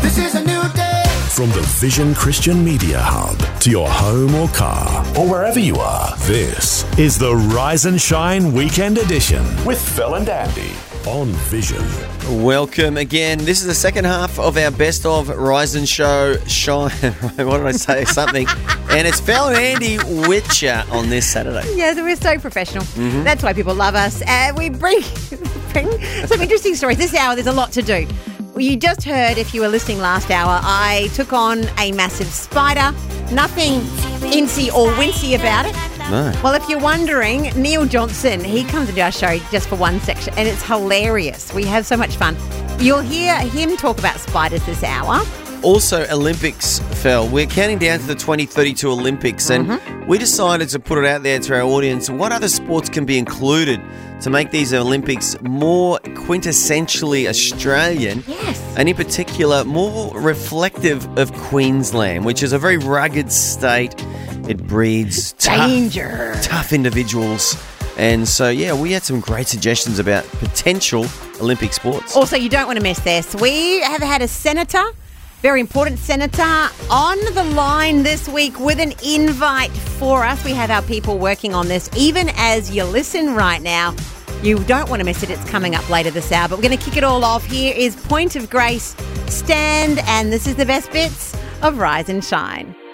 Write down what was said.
This is a new day. From the Vision Christian Media Hub to your home or car or wherever you are, this is the Rise and Shine Weekend Edition with Phil and Andy on Vision. Welcome again. This is the second half of our Best of Rise and Shine. What did I say? Something. And it's Phil and Andy Witcher on this Saturday. Yeah, so we're so professional. That's why people love us. We bring some interesting stories. This hour, there's a lot to do. Well, you just heard, if you were listening last hour, I took on a massive spider. Nothing incy or wincy about it. No. Well, if you're wondering, Neil Johnson, he comes into our show just for one section, and it's hilarious. We have so much fun. You'll hear him talk about spiders this hour. Also, Olympics, Phil. We're counting down to the 2032 Olympics, and we decided to put it out there to our audience. What other sports can be included to make these Olympics more quintessentially Australian? Yes. And in particular, more reflective of Queensland, which is a very rugged state. It breeds tough individuals. And so, yeah, we had some great suggestions about potential Olympic sports. Also, you don't want to miss this. We have had a senator, very important senator, on the line this week with an invite for us. We have our people working on this. Even as you listen right now, you don't want to miss it. It's coming up later this hour. But we're going to kick it all off. Here is Point of Grace Stand, and this is the best bits of Rise and Shine.